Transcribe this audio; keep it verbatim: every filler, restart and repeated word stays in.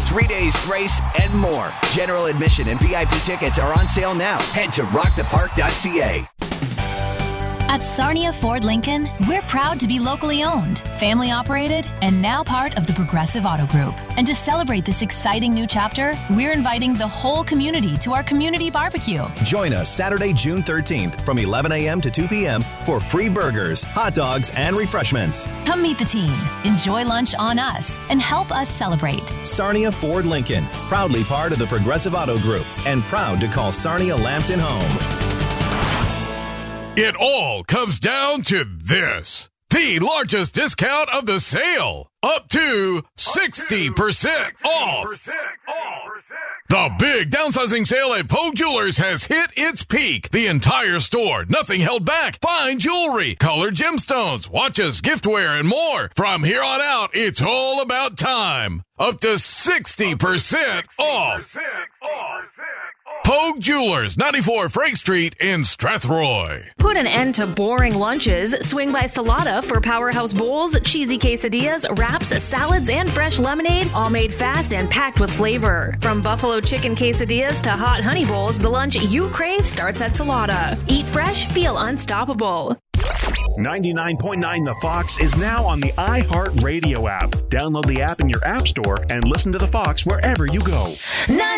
three days grace, and more. General admission and V I P tickets are on sale now. Head to rock the park dot c a. At Sarnia Ford Lincoln, we're proud to be locally owned, family operated, and now part of the Progressive Auto Group. And to celebrate this exciting new chapter, we're inviting the whole community to our community barbecue. Join us Saturday, June thirteenth from eleven a.m. to two p.m. for free burgers, hot dogs, and refreshments. Come meet the team, enjoy lunch on us, and help us celebrate. Sarnia Ford Lincoln, proudly part of the Progressive Auto Group and proud to call Sarnia Lambton home. It all comes down to this. The largest discount of the sale. Up to sixty percent off. The big downsizing sale at Poe Jewelers has hit its peak. The entire store, nothing held back. Fine jewelry, colored gemstones, watches, giftware, and more. From here on out, it's all about time. Up to sixty percent off. Poe Jewelers, ninety-four Frank Street in Strathroy. Put an end to boring lunches. Swing by Salada for powerhouse bowls, cheesy quesadillas, wraps, salads, and fresh lemonade, all made fast and packed with flavor. From buffalo chicken quesadillas to hot honey bowls, the lunch you crave starts at Salada. Eat fresh, feel unstoppable. ninety-nine point nine The Fox is now on the iHeartRadio app. Download the app in your app store and listen to The Fox wherever you go.